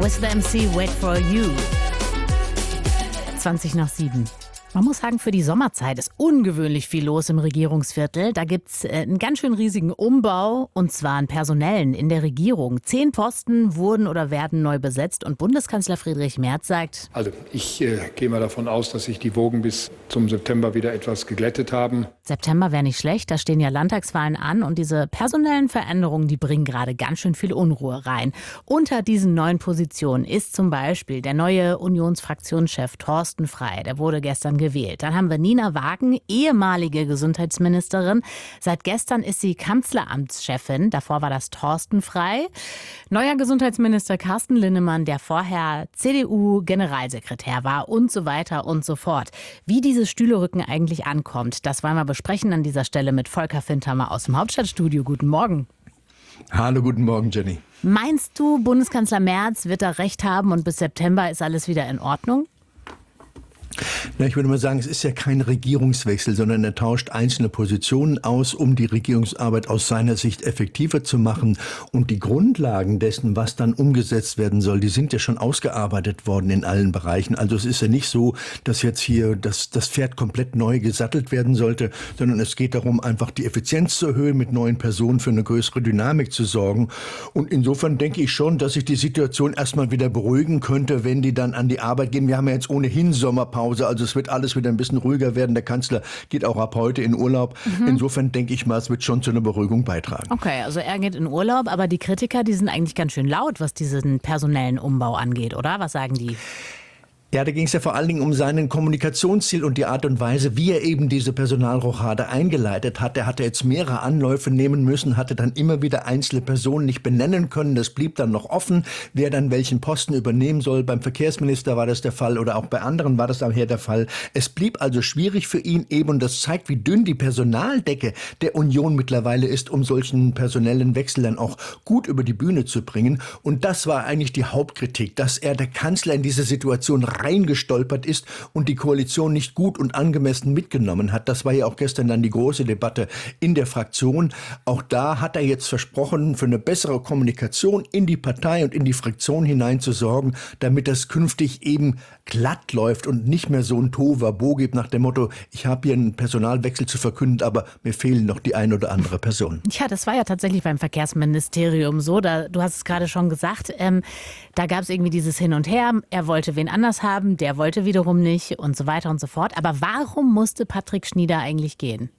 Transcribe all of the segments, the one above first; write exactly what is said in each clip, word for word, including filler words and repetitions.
with the M C Wait for You. zwanzig nach sieben. Man muss sagen, für die Sommerzeit ist ungewöhnlich viel los im Regierungsviertel. Da gibt es einen ganz schön riesigen Umbau, und zwar einen personellen in der Regierung. Zehn Posten wurden oder werden neu besetzt und Bundeskanzler Friedrich Merz sagt: Also ich äh, gehe mal davon aus, dass sich die Wogen bis zum September wieder etwas geglättet haben. September wäre nicht schlecht, da stehen ja Landtagswahlen an und diese personellen Veränderungen, die bringen gerade ganz schön viel Unruhe rein. Unter diesen neuen Positionen ist zum Beispiel der neue Unionsfraktionschef Thorsten Frey, der wurde gestern gewählt. Dann haben wir Nina Wagen, ehemalige Gesundheitsministerin. Seit gestern ist sie Kanzleramtschefin. Davor war das Thorsten Frey. Neuer Gesundheitsminister Carsten Linnemann, der vorher C D U-Generalsekretär war und so weiter und so fort. Wie dieses Stühlerücken eigentlich ankommt, das wollen wir besprechen an dieser Stelle mit Volker Fintermer aus dem Hauptstadtstudio. Guten Morgen. Hallo, guten Morgen, Jenny. Meinst du, Bundeskanzler Merz wird da recht haben und bis September ist alles wieder in Ordnung? Na, ich würde mal sagen, es ist ja kein Regierungswechsel, sondern er tauscht einzelne Positionen aus, um die Regierungsarbeit aus seiner Sicht effektiver zu machen. Und die Grundlagen dessen, was dann umgesetzt werden soll, die sind ja schon ausgearbeitet worden in allen Bereichen. Also es ist ja nicht so, dass jetzt hier das, das Pferd komplett neu gesattelt werden sollte, sondern es geht darum, einfach die Effizienz zu erhöhen, mit neuen Personen für eine größere Dynamik zu sorgen. Und insofern denke ich schon, dass sich die Situation erstmal wieder beruhigen könnte, wenn die dann an die Arbeit gehen. Wir haben ja jetzt ohnehin Sommerpause. Also es wird alles wieder ein bisschen ruhiger werden. Der Kanzler geht auch ab heute in Urlaub. Mhm. Insofern denke ich mal, es wird schon zu einer Beruhigung beitragen. Okay, also er geht in Urlaub, aber die Kritiker, die sind eigentlich ganz schön laut, was diesen personellen Umbau angeht, oder? Was sagen die? Ja, da ging es ja vor allen Dingen um seinen Kommunikationsziel und die Art und Weise, wie er eben diese Personalrochade eingeleitet hat. Er hatte jetzt mehrere Anläufe nehmen müssen, hatte dann immer wieder einzelne Personen nicht benennen können. Das blieb dann noch offen, wer dann welchen Posten übernehmen soll. Beim Verkehrsminister war das der Fall oder auch bei anderen war das daher der Fall. Es blieb also schwierig für ihn eben, und das zeigt, wie dünn die Personaldecke der Union mittlerweile ist, um solchen personellen Wechsel dann auch gut über die Bühne zu bringen. Und das war eigentlich die Hauptkritik, dass er, der Kanzler, in diese Situation reingestolpert ist und die Koalition nicht gut und angemessen mitgenommen hat. Das war ja auch gestern dann die große Debatte in der Fraktion. Auch da hat er jetzt versprochen, für eine bessere Kommunikation in die Partei und in die Fraktion hinein zu sorgen, damit das künftig eben glatt läuft und nicht mehr so ein Tohuwabohu gibt nach dem Motto, ich habe hier einen Personalwechsel zu verkünden, aber mir fehlen noch die ein oder andere Person. Ja, das war ja tatsächlich beim Verkehrsministerium so. Da, du hast es gerade schon gesagt, ähm, da gab es irgendwie dieses Hin und Her. Er wollte wen anders haben, der wollte wiederum nicht und so weiter und so fort. Aber warum musste Patrick Schnieder eigentlich gehen?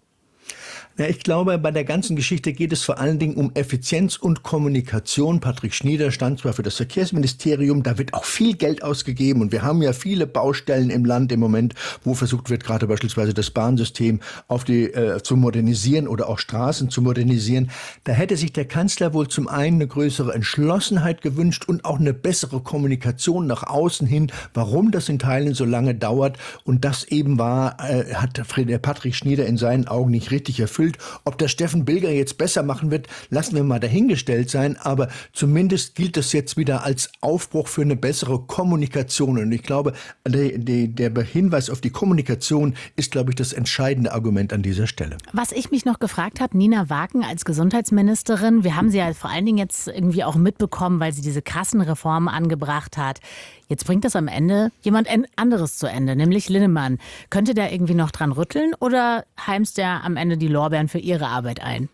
Ja, ich glaube, bei der ganzen Geschichte geht es vor allen Dingen um Effizienz und Kommunikation. Patrick Schnieder stand zwar für das Verkehrsministerium, da wird auch viel Geld ausgegeben und wir haben ja viele Baustellen im Land im Moment, wo versucht wird, gerade beispielsweise das Bahnsystem auf die, äh, zu modernisieren oder auch Straßen zu modernisieren. Da hätte sich der Kanzler wohl zum einen eine größere Entschlossenheit gewünscht und auch eine bessere Kommunikation nach außen hin, warum das in Teilen so lange dauert. Und das eben war, äh, hat Patrick Schnieder in seinen Augen nicht richtig erfüllt. Ob das Steffen Bilger jetzt besser machen wird, lassen wir mal dahingestellt sein. Aber zumindest gilt das jetzt wieder als Aufbruch für eine bessere Kommunikation. Und ich glaube, der, der Hinweis auf die Kommunikation ist, glaube ich, das entscheidende Argument an dieser Stelle. Was ich mich noch gefragt habe, Nina Wagen als Gesundheitsministerin, wir haben sie ja vor allen Dingen jetzt irgendwie auch mitbekommen, weil sie diese Kassenreform angebracht hat. Jetzt bringt das am Ende jemand anderes zu Ende, nämlich Linnemann. Könnte der irgendwie noch dran rütteln oder heimst der am Ende die Lorbeeren für ihre Arbeit ein?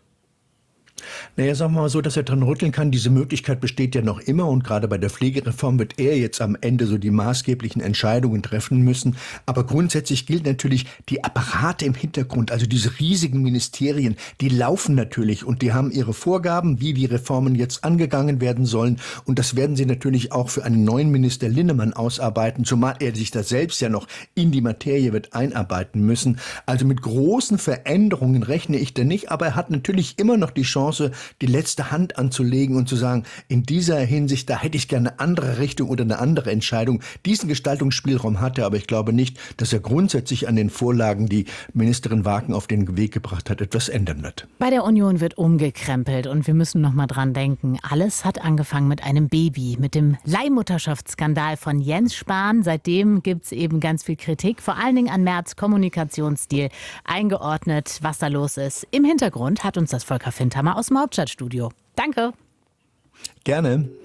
Naja, sagen wir mal so, dass er dran rütteln kann. Diese Möglichkeit besteht ja noch immer und gerade bei der Pflegereform wird er jetzt am Ende so die maßgeblichen Entscheidungen treffen müssen. Aber grundsätzlich gilt natürlich, die Apparate im Hintergrund, also diese riesigen Ministerien, die laufen natürlich und die haben ihre Vorgaben, wie die Reformen jetzt angegangen werden sollen. Und das werden sie natürlich auch für einen neuen Minister Linnemann ausarbeiten, zumal er sich da selbst ja noch in die Materie wird einarbeiten müssen. Also mit großen Veränderungen rechne ich da nicht, aber er hat natürlich immer noch die Chance, die letzte Hand anzulegen und zu sagen, in dieser Hinsicht, da hätte ich gerne eine andere Richtung oder eine andere Entscheidung. Diesen Gestaltungsspielraum hat er, aber ich glaube nicht, dass er grundsätzlich an den Vorlagen, die Ministerin Wagen auf den Weg gebracht hat, etwas ändern wird. Bei der Union wird umgekrempelt und wir müssen noch mal dran denken. Alles hat angefangen mit einem Baby, mit dem Leihmutterschaftsskandal von Jens Spahn. Seitdem gibt es eben ganz viel Kritik, vor allen Dingen an Merz' Kommunikationsstil. Eingeordnet, was da los ist. Im Hintergrund hat uns das Volker Fintermer aus dem Hauptstadtstudio. Danke. Gerne.